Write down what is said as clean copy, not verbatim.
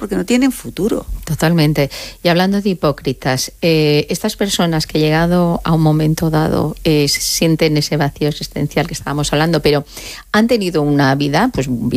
porque no tienen futuro. Totalmente. Y hablando de hipócritas, estas personas que llegado a un momento dado sienten ese vacío existencial que estábamos hablando, pero han tenido una vida pues